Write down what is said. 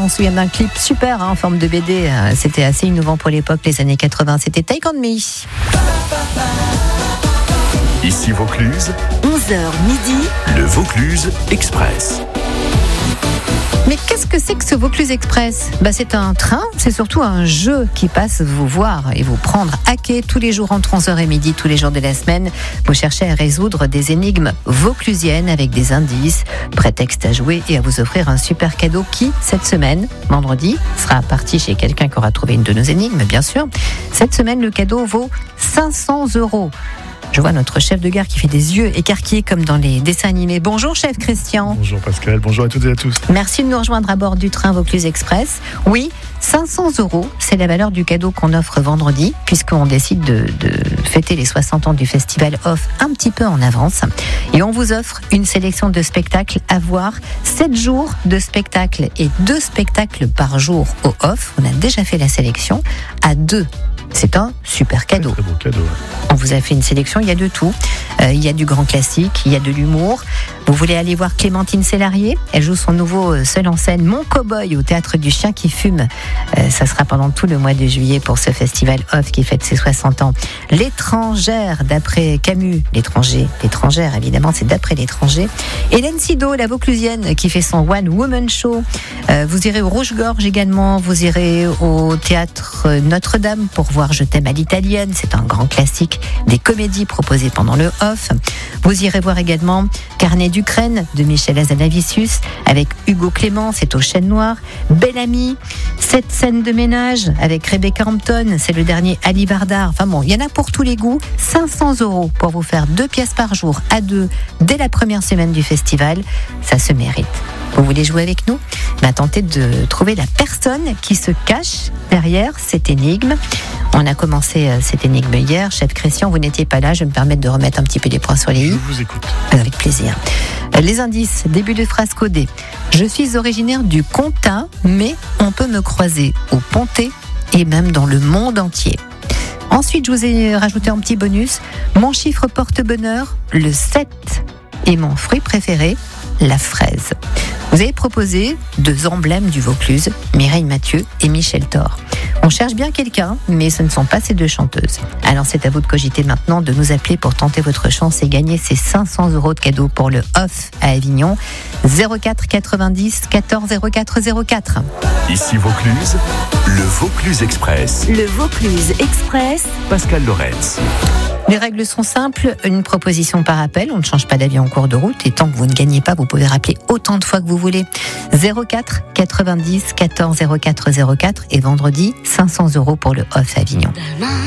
on se souvient d'un clip super en forme de BD. C'était assez innovant pour l'époque, les années 80. C'était Take On Me. Ici Vaucluse, 11h midi, le Vaucluse Express. Mais qu'est-ce que c'est que ce Vaucluse Express ? C'est un train, c'est surtout un jeu qui passe vous voir et vous prendre à quai tous les jours entre 11h et midi, tous les jours de la semaine. Vous cherchez à résoudre des énigmes vauclusiennes avec des indices, prétexte à jouer et à vous offrir un super cadeau qui, cette semaine, vendredi, sera parti chez quelqu'un qui aura trouvé une de nos énigmes, bien sûr. Cette semaine, le cadeau vaut 500 €. Je vois notre chef de gare qui fait des yeux écarquillés comme dans les dessins animés. Bonjour chef Christian. Bonjour Pascal, bonjour à toutes et à tous. Merci de nous rejoindre à bord du train Vaucluse Express. Oui, 500 €, c'est la valeur du cadeau qu'on offre vendredi, puisqu'on décide de fêter les 60 ans du festival Off un petit peu en avance. Et on vous offre une sélection de spectacles à voir, 7 jours de spectacles et 2 spectacles par jour au Off. On a déjà fait la sélection à 2. C'est un super cadeau. Très beau cadeau. On vous a fait une sélection, il y a de tout. Il y a du grand classique, il y a de l'humour. Vous voulez aller voir Clémentine Célarié ? Elle joue son nouveau seul en scène, Mon Cowboy, au Théâtre du Chien qui fume. Ça sera pendant tout le mois de juillet pour ce festival Off qui fête ses 60 ans. L'étrangère, d'après Camus. L'étrangère, évidemment, c'est d'après l'étranger. Hélène Sido, la Vauclusienne, qui fait son One Woman Show. Vous irez au Rouge-Gorge également. Vous irez au Théâtre Notre-Dame pour voir Je t'aime à l'italienne. C'est un grand classique des comédies proposées pendant le Off. Vous irez voir également Carnet d'Ukraine de Michel Hazanavicius avec Hugo Clément, c'est au Chêne Noir. Belle Amie, 7 scènes de ménage avec Rebecca Hampton, c'est le dernier Ali Bardar. Enfin bon, il y en a pour tous les goûts. 500 € pour vous faire 2 pièces par jour à 2 dès la première semaine du festival. Ça se mérite. Vous voulez jouer avec nous ? Tentez de trouver la personne qui se cache derrière cette énigme. On a commencé cette énigme hier. Chef Christian, vous n'étiez pas là. Je vais me permettre de remettre un petit peu les points sur les i. Je vous écoute. Avec plaisir. Les indices, début de phrase codée. Je suis originaire du Comtat, mais on peut me croiser au Pontet et même dans le monde entier. Ensuite, je vous ai rajouté un petit bonus. Mon chiffre porte-bonheur, le 7. Et mon fruit préféré, la fraise. Vous avez proposé 2 emblèmes du Vaucluse, Mireille Mathieu et Michel Thor. On cherche bien quelqu'un, mais ce ne sont pas ces 2 chanteuses. Alors c'est à vous de cogiter maintenant, de nous appeler pour tenter votre chance et gagner ces 500 € de cadeaux pour le Off à Avignon. 04 90 14 04 04. Ici Vaucluse, le Vaucluse Express. le Vaucluse Express, Pascal Lorenz. Les règles sont simples, une proposition par appel, on ne change pas d'avis en cours de route et tant que vous ne gagnez pas, vous pouvez rappeler autant de fois que vous voulez. 04 90 14 04 04 et vendredi 500 € pour le Off Avignon.